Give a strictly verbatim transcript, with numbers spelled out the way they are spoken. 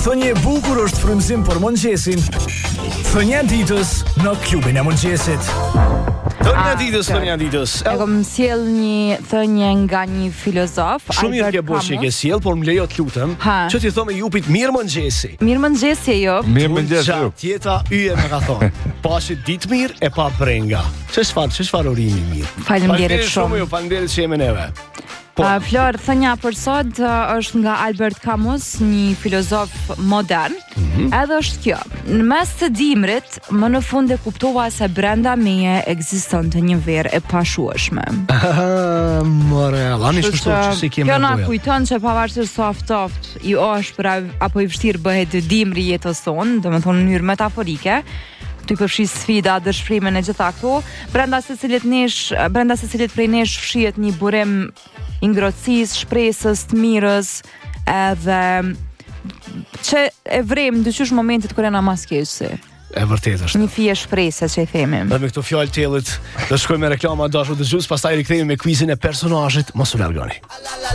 Thënie e bukur është frymëzim për mëngjesin. Thënia e ditës në klubin e mëngjesit. Thënia e ditës, thënia e ditës. E kom sjell një thënie nga një filozof. Shumë mirë ke bosh që ke sjell, por më lejo të lutem që ti thome Jupit mirë mëngjesi. Mirë mëngjesi jo. Mirë mëngjes ju. Tjeta yje më ka thonë. Pashi ditë mirë e pa brenga. Ç'është ç'është farorimi mirë. Faleminderit shumë. Ju faleminderit që jemi neve. Po. Uh, Flor, thënia për sot uh, është nga Albert Camus, një filozof modern. Mm-hmm. Edhe është kjo: në mes të dimrit, më në fund e kuptova se brenda meje ekzistonte një verë e pashueshme. More, lani shkështu që si kemë. Kjo na kujton që pavarësisht sa ftoft i është pra, apo i vështirë bëhet dimri jetës tonë, domethënë në mënyrë metaforike, të i përfshi sfida, dëshpërimin e gjitha këtu, brenda secilit nesh, brenda secilit prej nesh fshihet një burim i ngrohtësisë, shpresës, të mirës, edhe që e vrem dyqysh momentit kur jena mas keqsi. E vërtet është. Një fije shprese që i themi. Dhe me këto fjalë të jellit, do shkojmë me reklama dashur dëgjues, pastaj rikthehemi me quizin e personazhit, mos u largoni.